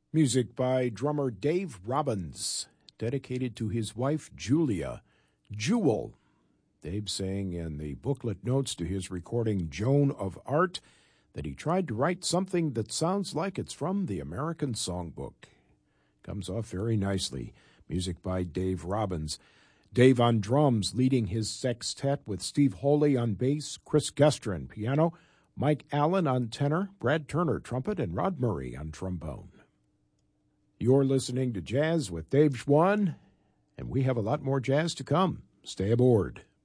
Music by drummer Dave Robbins, dedicated to his wife Julia. Jewel. Dave saying in the booklet notes to his recording Joan of Art that he tried to write something that sounds like it's from the American Songbook. Comes off very nicely. Music by Dave Robbins. Dave on drums, leading his sextet with Steve Holy on bass, Chris Gestrin piano, Mike Allen on tenor, Brad Turner trumpet, and Rod Murray on trombone. You're listening to Jazz with Dave Schwann, and we have a lot more jazz to come. Stay aboard.